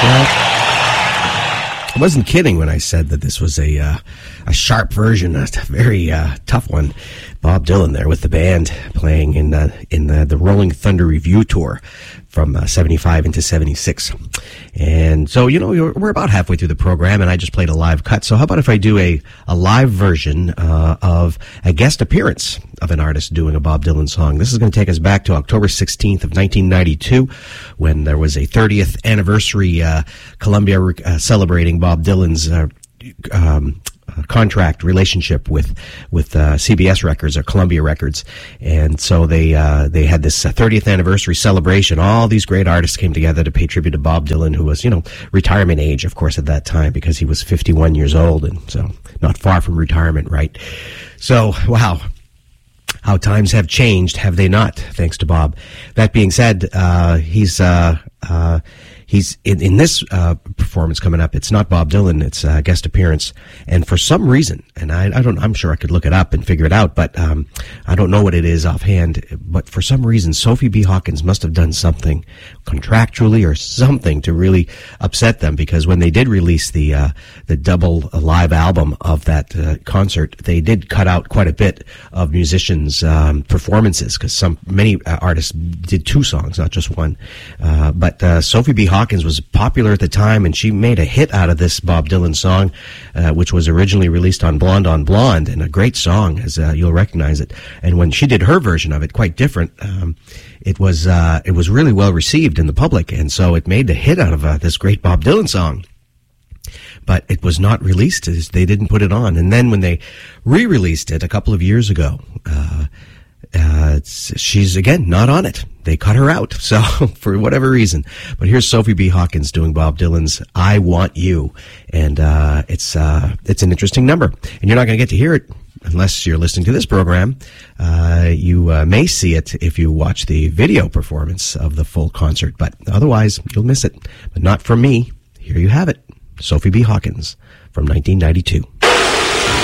I wasn't kidding when I said that this was a sharp version, a very tough one. Bob Dylan there with the band playing in the Rolling Thunder Review Tour from 75 into 76. And so, we're about halfway through the program, and I just played a live cut. So how about if I do a live version of a guest appearance of an artist doing a Bob Dylan song? This is going to take us back to October 16th of 1992, when there was a 30th anniversary Columbia celebrating Bob Dylan's contract relationship with CBS Records or Columbia Records. And so they had this 30th anniversary celebration. All these great artists came together to pay tribute to Bob Dylan, who was, retirement age, of course, at that time, because he was 51 years old, and so not far from retirement, right? So, wow. How times have changed, have they not? Thanks to Bob. That being said, he's in this performance coming up. It's not Bob Dylan. It's a guest appearance. And for some reason, and I'm sure I could look it up and figure it out, but I don't know what it is offhand. But for some reason, Sophie B. Hawkins must have done something contractually or something to really upset them, because when they did release the double live album of that concert, they did cut out quite a bit of musicians' performances, because many artists did two songs, not just one. But Sophie B. Hawkins was popular at the time, and she made a hit out of this Bob Dylan song, which was originally released on Blonde on Blonde, and a great song, as you'll recognize it. And when she did her version of it, quite different, it was really well received in the public, and so it made a hit out of this great Bob Dylan song. But it was not released. They didn't put it on. And then when they re-released it a couple of years ago, she's again not on it. They cut her out, so for whatever reason. But here's Sophie B. Hawkins doing Bob Dylan's "I Want You," and it's an interesting number. And you're not going to get to hear it unless you're listening to this program. You may see it if you watch the video performance of the full concert, but otherwise you'll miss it. But not from me. Here you have it, Sophie B. Hawkins from 1992.